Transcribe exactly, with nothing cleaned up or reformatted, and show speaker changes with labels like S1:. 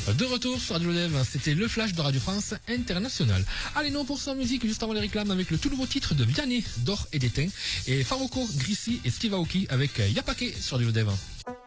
S1: De retour sur Radio Dev, c'était le flash de Radio France International. Allez, non, pour sa musique, juste avant les réclames, avec le tout nouveau titre de Vianney, d'Or et d'étain, et Farouko, Grissi et Steve Aoki avec Yapake sur Radio Dev.